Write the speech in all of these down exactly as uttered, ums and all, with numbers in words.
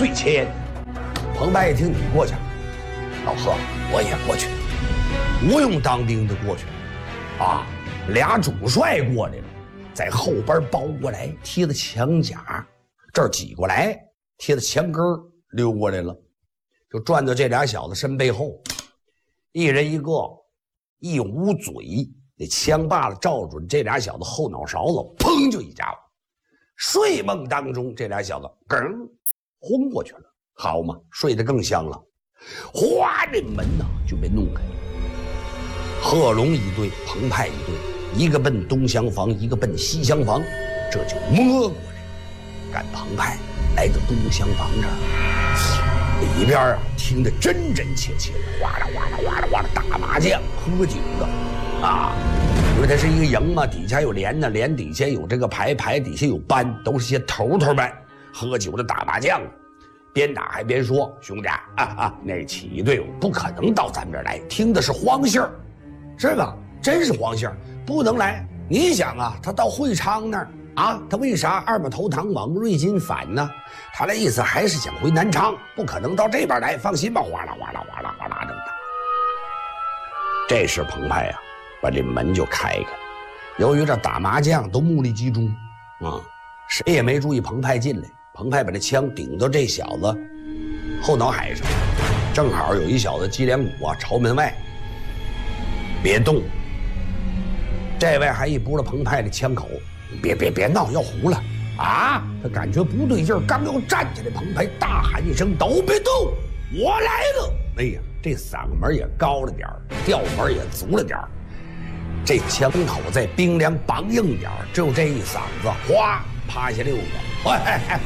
最前。彭湃一听你过去，老贺我也过去，不用当兵的过去，啊，俩主帅过来了，在后边包过来，贴着枪甲，这儿挤过来，贴着墙根溜过来了，就转到这俩小子身背后，一人一个，一捂嘴，那枪把子照准这俩小子后脑勺子，砰就一家伙。睡梦当中，这俩小子梗昏过去了，好嘛，睡得更香了。哗，这门呐就被弄开了。贺龙一队，彭湃一队，一个奔东厢房，一个奔西厢房，这就摸过来，赶彭湃来到东厢房这儿，里边啊听得真真切切的，哗啦哗啦哗啦哗啦打麻将喝酒的啊。因为它是一个营嘛，底下有连呢，连底下有这个牌，牌底下有班，都是些头头们喝酒的打麻将，边打还边说：“兄弟啊啊，那起义队伍不可能到咱们这儿来，听的是荒信儿，是吧？真是荒信儿，不能来。你想啊，他到会昌那儿啊，他为啥二马头堂往瑞金反呢？他的意思还是想回南昌，不可能到这边来。放心吧，哗啦哗啦哗啦哗啦正打。这时彭湃啊。”把这门就开开，由于这打麻将都目力集中啊，谁也没注意彭湃进来。彭湃把这枪顶到这小子后脑海上，正好有一小子脊梁骨啊朝门外，别动。这位还一拨了彭湃的枪口，别别别闹，要糊了啊！他感觉不对劲儿，刚要站起来，彭湃大喊一声：“都别动，我来了！”哎呀，这嗓门也高了点儿，调门也足了点儿。这枪口在冰凉梆硬点儿，就这一嗓子，哗，趴下六个。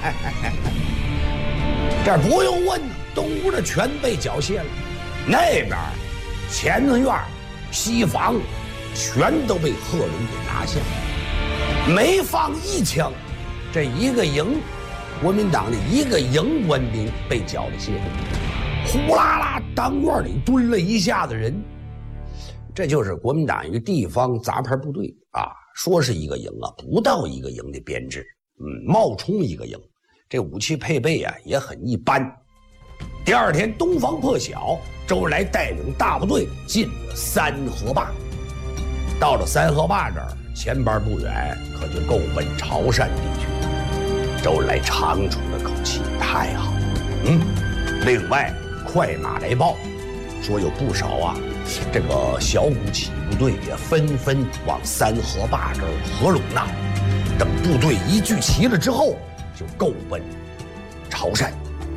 这不用问，东屋的全被缴械了，那边前子院、西房全都被贺龙给拿下，没放一枪，这一个营，国民党的一个营官兵被缴了械，呼啦啦，当院里蹲了一下子人。这就是国民党一个地方杂牌部队啊，说是一个营啊，不到一个营的编制，嗯，冒充一个营，这武器配备啊也很一般。第二天东方破晓，周恩来带领大部队进了三河坝。到了三河坝这儿，前边不远可就够奔潮汕地区。周恩来长出了口气，太好了，嗯。另外，快马来报说有不少啊。这个小股起义部队也纷纷往三河坝这儿合拢呐。等部队一聚齐了之后，就够奔潮汕。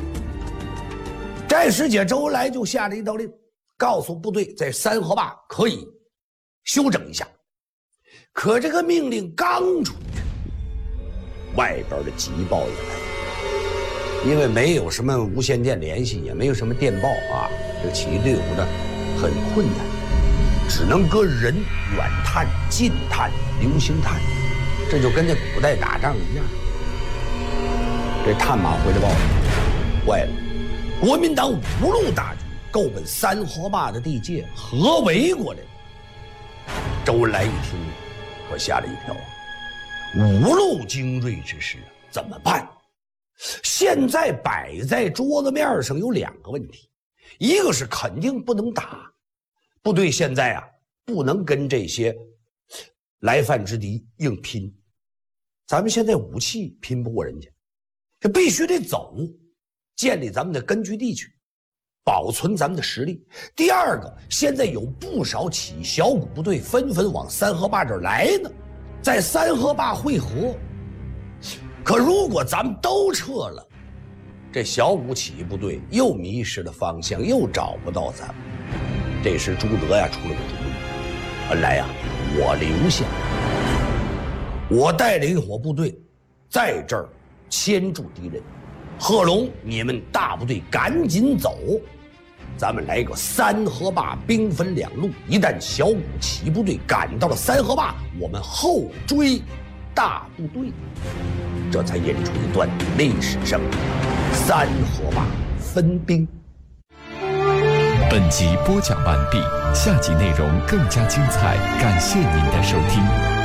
这时节，周恩来就下了一道令，告诉部队在三河坝可以休整一下。可这个命令刚出去，外边的急报也来了，因为没有什么无线电联系，也没有什么电报啊，这个起义队伍呢很困难，只能搁人远探、近探、流星探，这就跟这古代打仗一样。这探马回来报，坏了，国民党五路大军够奔三河坝的地界合围过来了。周恩来一听，可吓了一跳啊！五路精锐之师怎么办？现在摆在桌子面上有两个问题，一个是肯定不能打。部队现在啊，不能跟这些来犯之敌硬拼，咱们现在武器拼不过人家，这必须得走，建立咱们的根据地去，保存咱们的实力。第二个，现在有不少起义小股部队纷纷往三河坝这儿来呢，在三河坝会合。可如果咱们都撤了，这小股起义部队又迷失了方向，又找不到咱们。这时朱德呀出了个主意，恩来呀，我留下，我带领一伙部队在这儿牵住敌人。贺龙，你们大部队赶紧走，咱们来个三河坝兵分两路，一旦小股起义部队赶到了三河坝，我们后追大部队，这才引出一段历史上三河坝分兵。 本集播讲完毕，下集内容更加精彩，感谢您的收听。